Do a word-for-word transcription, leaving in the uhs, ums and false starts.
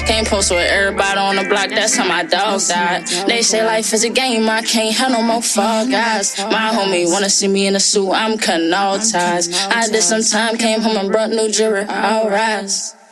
Can't post with everybody on the block, that's how my dog died. They say life is a game, I can't have no more fall guys. My homie wanna see me in a suit, I'm cutting all ties. I did some time, came home and brought new jewelry, all rise.